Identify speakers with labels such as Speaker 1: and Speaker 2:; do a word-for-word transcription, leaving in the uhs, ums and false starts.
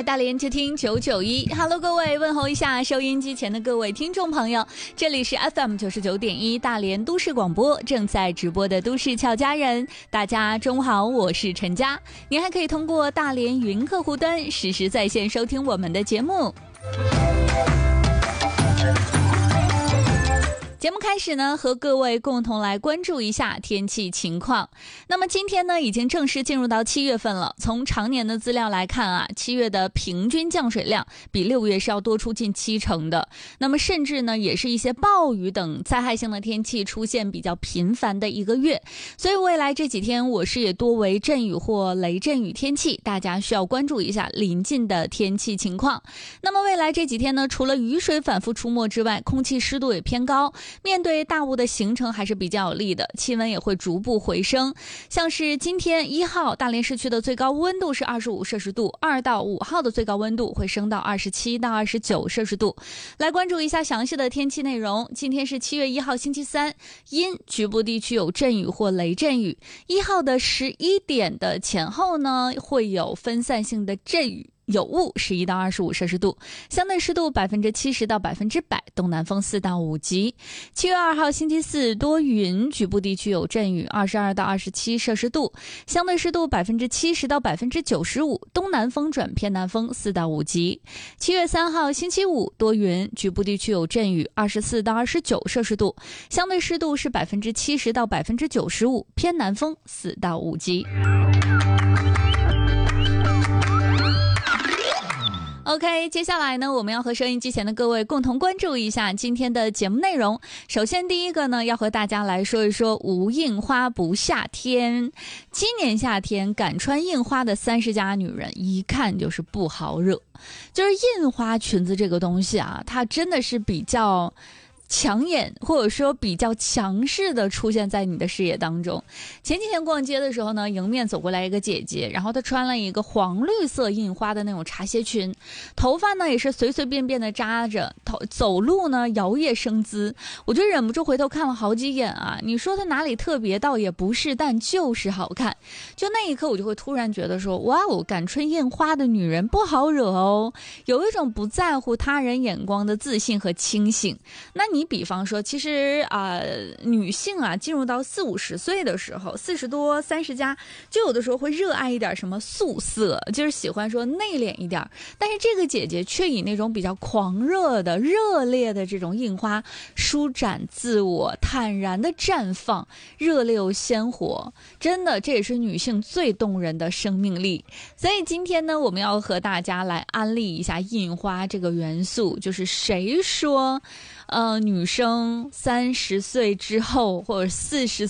Speaker 1: 来大连就听九九一 Hello 各位，问候一下收音机前的各位听众朋友，这里是 F M 九十九点一 大连都市广播，正在直播的都市俏佳人，大家中午好，我是陈佳。您还可以通过大连云客户端实时在线收听我们的节目。节目开始呢，和各位共同来关注一下天气情况。那么今天呢，已经正式进入到七月份了。从常年的资料来看啊，七月的平均降水量比六月是要多出近七成的。那么甚至呢，也是一些暴雨等灾害性的天气出现比较频繁的一个月。所以未来这几天我市也多为阵雨或雷阵雨天气，大家需要关注一下临近的天气情况。那么未来这几天呢，除了雨水反复出没之外，空气湿度也偏高。面对大雾的形成还是比较有利的，气温也会逐步回升。像是今天一号大连市区的最高温度是二十五摄氏度，二到五号的最高温度会升到二十七到二十九摄氏度。来关注一下详细的天气内容。今天是七月一号星期三，阴，局部地区有阵雨或雷阵雨。一号的十一点的前后呢，会有分散性的阵雨。有雾，十一到二十五摄氏度，相对湿度百分之七十到百分之百，东南风四到五级。七月二号星期四，多云，局部地区有阵雨，二十二到二十七摄氏度，相对湿度百分之七十到百分之九十五，东南风转偏南风四到五级。七月三号星期五，多云，局部地区有阵雨，二十四到二十九摄氏度，相对湿度是百分之七十到百分之九十五，偏南风四到五级。OK， 接下来呢，我们要和收音机前的各位共同关注一下今天的节目内容。首先第一个呢，要和大家来说一说无印花不夏天。今年夏天敢穿印花的三十加女人一看就是不好惹。就是印花裙子这个东西啊，它真的是比较抢眼，或者说比较强势的出现在你的视野当中。前几天逛街的时候呢，迎面走过来一个姐姐，然后她穿了一个黄绿色印花的那种茶歇裙，头发呢也是随随便便的扎着，头走路呢摇曳生姿，我就忍不住回头看了好几眼啊。你说她哪里特别倒也不是，但就是好看。就那一刻我就会突然觉得说，哇哦，敢穿印花的女人不好惹哦，有一种不在乎他人眼光的自信和清醒。那你你比方说，其实啊、呃，女性啊，进入到四五十岁的时候，四十多、三十加，就有的时候会热爱一点什么素色，就是喜欢说内敛一点。但是这个姐姐却以那种比较狂热的、热烈的这种印花，舒展自我，坦然的绽放，热烈又鲜活。真的，这也是女性最动人的生命力。所以今天呢，我们要和大家来安利一下印花这个元素，就是谁说？呃，女生三十岁之后或者四十